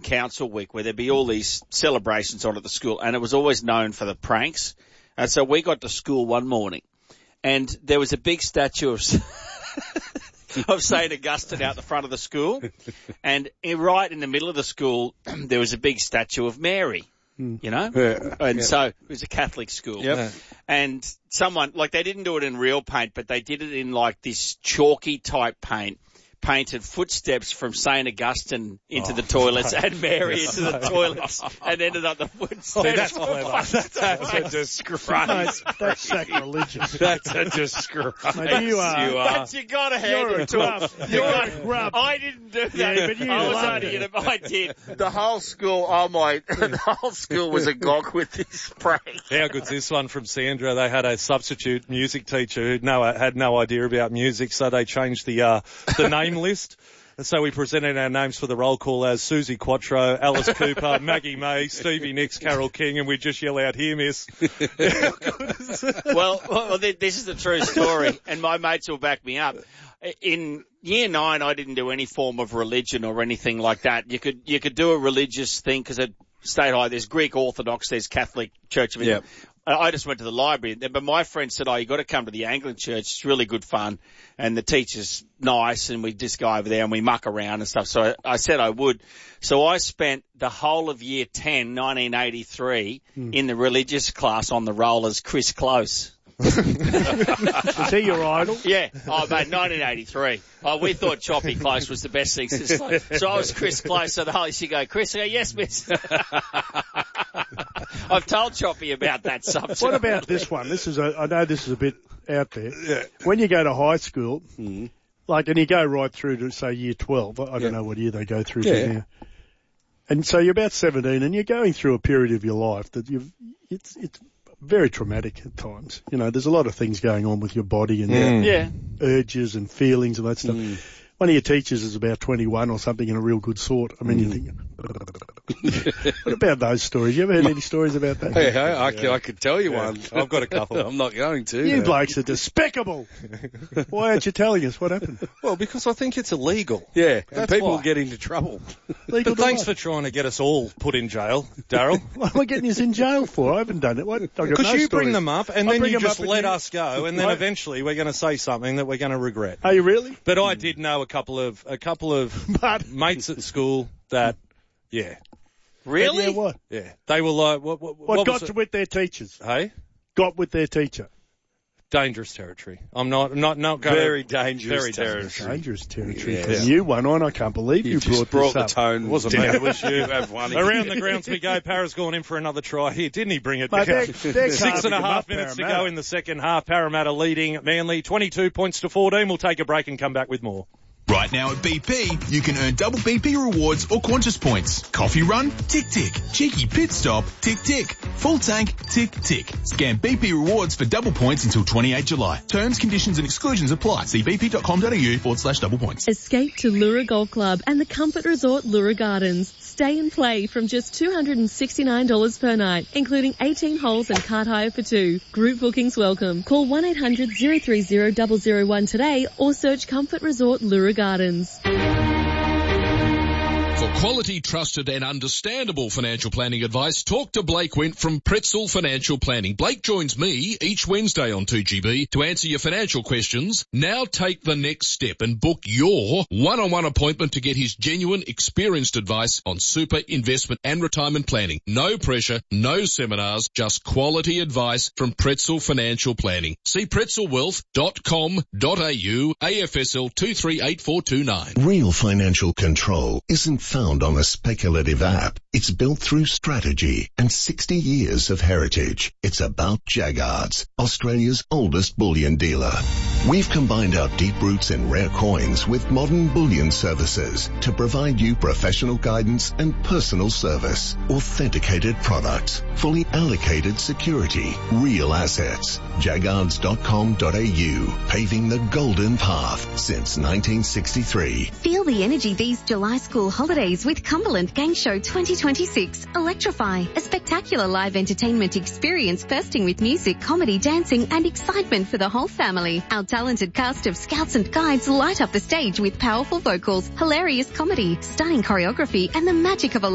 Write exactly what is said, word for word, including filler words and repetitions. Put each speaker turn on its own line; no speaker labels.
Council Week where there'd be all these celebrations on at the school, and it was always known for the pranks. And so we got to school one morning, and there was a big statue of of Saint Augustine out the front of the school, and right in the middle of the school there was a big statue of Mary. You know? Yeah. And yeah. so it was a Catholic school. Yep. Yeah. And someone, like they didn't do it in real paint, but they did it in like this chalky type paint, painted footsteps from Saint Augustine into oh, the toilets no. and Mary into the toilets and ended up the footsteps.
Oh, that's clever. That's, that's a disgrace.
That's sacrilegious.
That's a disgrace.
Mate, you are.
You are. But you got to hand
You're
it to him.
You're a grub.
I didn't do that.
Yeah, but you
I was only
it.
Gonna, I did. The whole school, oh my, the whole school was agog with this prank.
How good's this one from Sandra? They had a substitute music teacher who no, had no idea about music, so they changed the uh, the name list. And so we presented our names for the roll call as Susie Quattro, Alice Cooper, Maggie May, Stevie Nicks, Carol King, and we just yell out, "Here, miss."
well, well, this is the true story, and my mates will back me up. In year nine, I didn't do any form of religion or anything like that. You could you could do a religious thing because at State High there's Greek Orthodox, there's Catholic Church of England. Yep. I just went to the library, but my friend said, oh, you got to come to the Anglican church. It's really good fun. And the teacher's nice, and we just go over there and we muck around and stuff. So I, I said I would. So I spent the whole of year ten, nineteen eighty-three, mm. in the religious class on the roll as Chris Close.
Is he your idol?
Yeah. Oh, mate, nineteen eighty-three. Oh, we thought Choppy Close was the best thing since. So I was Chris Close. So the whole, she go, Chris, I go, yes, miss. I've told Choppy about that subject.
What about this one? This is a, I know this is a bit out there. Yeah. When you go to high school, mm. like, and you go right through to, say, year twelve, I don't yeah. know what year they go through yeah. to now. And so you're about seventeen and you're going through a period of your life that you've, it's, it's very traumatic at times. You know, there's a lot of things going on with your body and
mm. yeah.
urges and feelings and that stuff. Mm. One of your teachers is about twenty-one or something and a real good sort. I mean, mm. you think, what about those stories? You ever heard any stories about that?
Hey, hey I, yeah. I could tell you
yeah.
one.
I've got a couple.
I'm not going to.
You
no.
blokes are despicable. Why aren't you telling us what happened?
Well, because I think it's illegal.
Yeah,
That's
and people
why.
get into trouble.
But thanks for trying to get us all put in jail, Daryl.
What am I getting us in jail for? I haven't done it. Because
no you
stories.
bring them up and
I
then you just let
you...
us go, and then eventually we're going to say something that we're going to regret.
Are you really?
But I did know a couple of a couple of
but...
mates at school that, yeah.
Really?
Yeah, what?
Yeah. They were like, what, what,
what,
what
got
was
with their teachers?
Hey?
Got with their teacher.
Dangerous territory. I'm not, not, not going
Very dangerous
Very
territory.
Dangerous territory.
Yeah.
You won on. I can't believe you,
you
brought,
brought
this
the
up.
tone.
It wasn't me. It was you.
Have one
Around the grounds we go. Para's gone in for another try here. Didn't he bring it
Mate,
down?
they're, they're
Six and a half minutes
Parramatta.
to go in the second half. Parramatta leading Manly twenty-two points to fourteen. We'll take a break and come back with more.
Right now at B P, you can earn double B P rewards or Qantas points. Coffee run? Tick, tick. Cheeky pit stop? Tick, tick. Full tank? Tick, tick. Scan B P rewards for double points until twenty-eighth of July. Terms, conditions and exclusions apply. See bp.com.au forward slash double points.
Escape to Lura Golf Club and the Comfort Resort Lura Gardens. Stay and play from just two hundred sixty-nine dollars per night, including eighteen holes and cart hire for two. Group bookings welcome. Call one eight hundred, zero three zero, zero zero one today or search Comfort Resort Lura Gardens.
For quality, trusted and understandable financial planning advice, talk to Blake Wint from Pretzel Financial Planning. Blake joins me each Wednesday on two G B to answer your financial questions. Now take the next step and book your one-on-one appointment to get his genuine, experienced advice on super, investment and retirement planning. No pressure, no seminars, just quality advice from Pretzel Financial Planning. See pretzel wealth dot com dot a u, A F S L two three eight four two nine.
Real financial control isn't found on a speculative app. It's built through strategy and sixty years of heritage. It's about Jaggards, Australia's oldest bullion dealer. We've combined our deep roots in rare coins with modern bullion services to provide you professional guidance and personal service. Authenticated products, fully allocated security, real assets. Jaggards dot com dot a u, paving the golden path since nineteen sixty-three.
Feel the energy these July school holidays with Cumberland Gang Show twenty twenty-six. Electrify, a spectacular live entertainment experience bursting with music, comedy, dancing and excitement for the whole family. Our talented cast of scouts and guides light up the stage with powerful vocals, hilarious comedy, stunning choreography and the magic of a